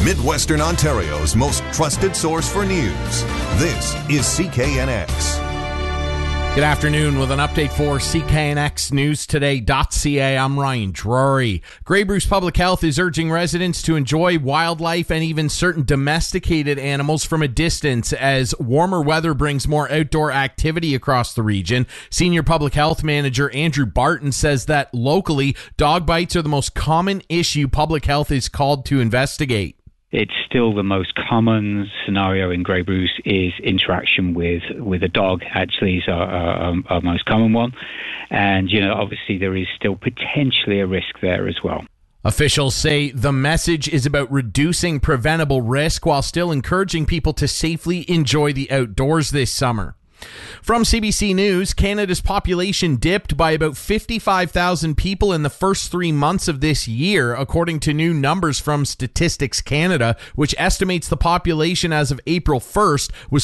Midwestern Ontario's most trusted source for news. This is CKNX. Good afternoon with an update for CKNXNewsToday.ca. I'm Ryan Drury. Grey Bruce Public Health is urging residents to enjoy wildlife and even certain domesticated animals from a distance as warmer weather brings more outdoor activity across the region. Senior Public Health Manager Andrew Barton says that locally, dog bites are the most common issue public health is called to investigate. It's still the most common scenario in Grey Bruce is interaction with a dog, actually, is our most common one. And, obviously there is still potentially a risk there as well. Officials say the message is about reducing preventable risk while still encouraging people to safely enjoy the outdoors this summer. From CBC News, Canada's population dipped by about 55,000 people in the first 3 months of this year, according to new numbers from Statistics Canada, which estimates the population as of April 1st was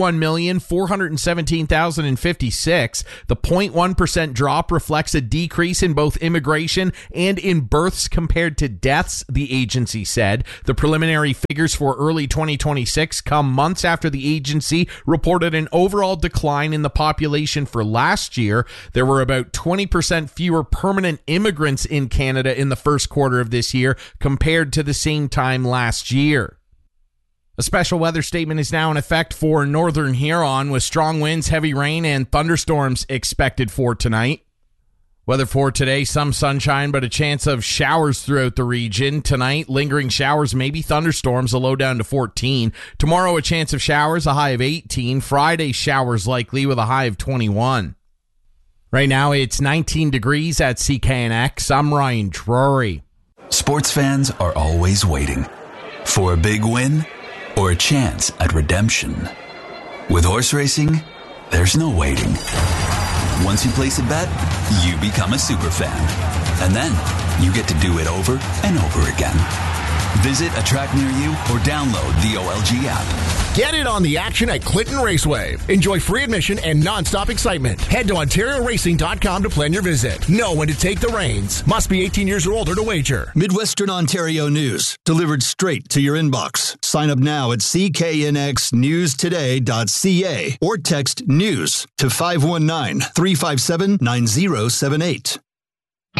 41,417,056. The 0.1% drop reflects a decrease in both immigration and in births compared to deaths, the agency said. The preliminary figures for early 2026 come months after the agency reported an overall decline in the population for last year. There were about 20% fewer permanent immigrants in Canada in the first quarter of this year compared to the same time last year. A special weather statement is now in effect for Northern Huron with strong winds, heavy rain, and thunderstorms expected for tonight. Weather for today, some sunshine, but a chance of showers throughout the region. Tonight, lingering showers, maybe thunderstorms, a low down to 14. Tomorrow, a chance of showers, a high of 18. Friday, showers likely with a high of 21. Right now, it's 19 degrees at CKNX. I'm Ryan Drury. Sports fans are always waiting for a big win or a chance at redemption. With horse racing, there's no waiting. Once you place a bet, you become a super fan. And then you get to do it over and over again. Visit a track near you or download the OLG app. Get in on the action at Clinton Raceway. Enjoy free admission and non-stop excitement. Head to OntarioRacing.com to plan your visit. Know when to take the reins. Must be 18 years or older to wager. Midwestern Ontario news, delivered straight to your inbox. Sign up now at CKNXNewsToday.ca or text NEWS to 519-357-9078.